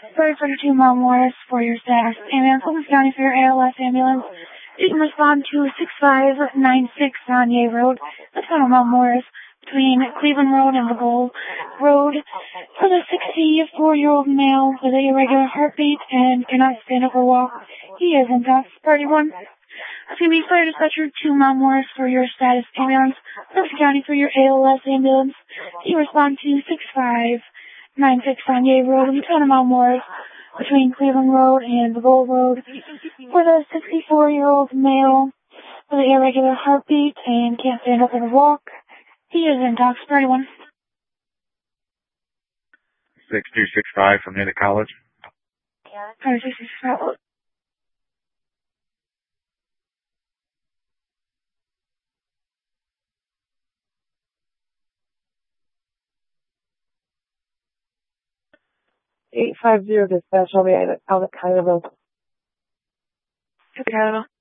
32 Mount Morris for your status. Ambulance, Oakland County for your ALS ambulance. You can respond to 6596 Sonnier Road. That's on Mount Morris between Cleveland Road and the Gold Road for the 64-year-old male with an irregular heartbeat and cannot stand up or walk. He is in Docs Party 1. That's going to be Fire Dispatcher 2 Mount Morris for your status ambulance. Oakland County for your ALS ambulance. You respond to 6596 Sonnier Road on Mount Morris between Cleveland Road and the Gold Road for the 64-year-old male with an irregular heartbeat and can't stand up or walk. He is in Docs 31. 6265 from Natick College. 6265. Dispatch. I'll be out at Kylerville. Okay.